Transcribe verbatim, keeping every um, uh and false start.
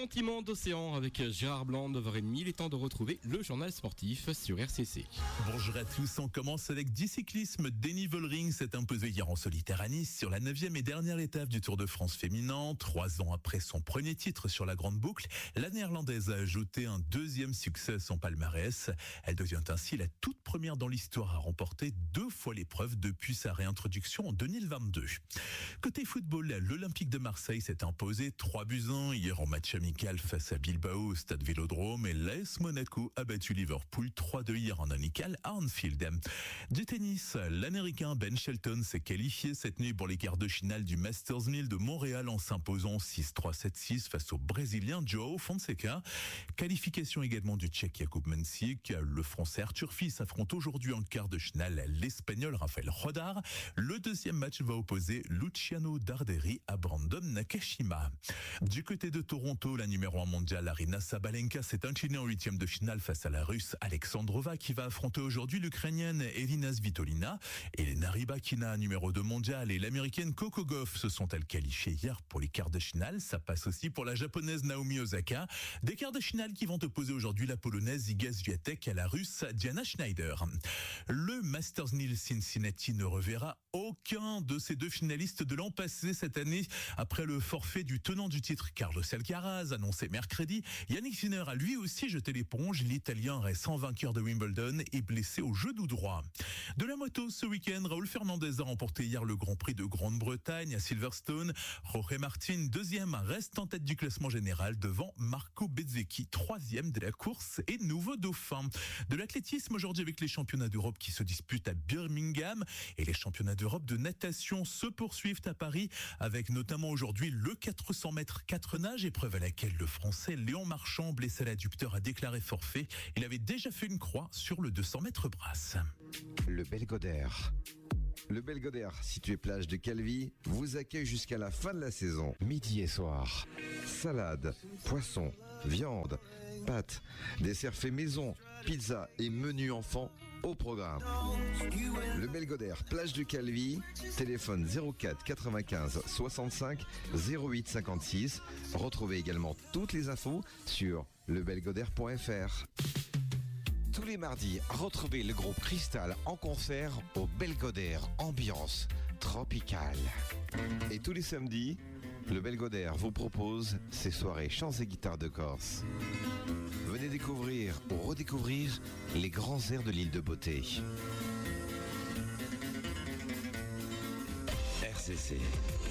Sentiment d'océan avec Gérard Blanc, neuf heures trente. Il est temps de retrouver le journal sportif sur R C C. Bonjour à tous, on commence avec du cyclisme. Denny Vollering s'est imposé hier en solitaire à Nice sur la neuvième et dernière étape du Tour de France féminin. Trois ans après son premier titre sur la Grande Boucle, la Néerlandaise a ajouté un deuxième succès à son palmarès. Elle devient ainsi la toute première dans l'histoire à remporter deux fois l'épreuve depuis sa réintroduction en deux mille vingt-deux. Côté football, l'Olympique de Marseille s'est imposé trois buts à un hier en match amical face à Bilbao au stade Vélodrome, et l'A S Monaco a battu Liverpool trois deux hier en amical à Anfield. Du tennis, l'Américain Ben Shelton s'est qualifié cette nuit pour les quarts de finale du Masters mille de Montréal en s'imposant six trois sept six face au Brésilien João Fonseca. Qualification également du Tchèque Jakub Mensik. Le Français Arthur Fils affronte aujourd'hui en quart de finale l'Espagnol Rafael Rodar. Le deuxième match va opposer Luciano Darderi à Brandon Nakashima. Du côté de Toronto, la numéro un mondiale Aryna Sabalenka s'est inclinée en huitième de finale face à la Russe Alexandrova, qui va affronter aujourd'hui l'Ukrainienne Elina Svitolina. Elena Rybakina, numéro deux mondiale, et l'Américaine Coco Gauff se sont-elles qualifiées hier pour les quarts de finale. Ça passe aussi pour la Japonaise Naomi Osaka. Des quarts de finale qui vont opposer aujourd'hui la Polonaise Iga Swiatek à la Russe Diana Schneider. Le Masters mille Cincinnati ne reverra aucun de ces deux finalistes de l'an passé cette année. Après le forfait du tenant du titre Carlos Alcaraz annoncé mercredi, Yannick Sinner a lui aussi jeté l'éponge. L'Italien récent vainqueur de Wimbledon est blessé au genou droit. De la moto ce week-end, Raúl Fernandez a remporté hier le Grand Prix de Grande-Bretagne à Silverstone. Jorge Martin, deuxième, reste en tête du classement général devant Marco Bezzecchi, troisième de la course et nouveau dauphin. De l'athlétisme aujourd'hui avec les championnats d'Europe qui se disputent à Birmingham, et les championnats d'Europe de natation se poursuivent à Paris avec notamment aujourd'hui le quatre cents mètres quatre nages, épreuve à laquelle le Français Léon Marchand, blessé à l'adducteur, a déclaré forfait. Il avait déjà fait une croix sur le deux cents mètres brasse. Le Belgodère. Le Belgodère, situé plage de Calvi, vous accueille jusqu'à la fin de la saison, midi et soir. Salade, poisson, viande, pâtes, desserts faits maison, pizza et menu enfant au programme. Le Belgodère, plage de Calvi, téléphone zéro quatre quatre-vingt-quinze soixante-cinq zéro huit cinquante-six. Retrouvez également toutes les infos sur lebelgodère point f r. Tous les mardis, retrouvez le groupe Cristal en concert au Belgodère, ambiance tropicale. Et tous les samedis, le Belgodère vous propose ses soirées chants et guitares de Corse. Venez découvrir ou redécouvrir les grands airs de l'île de Beauté. R C C.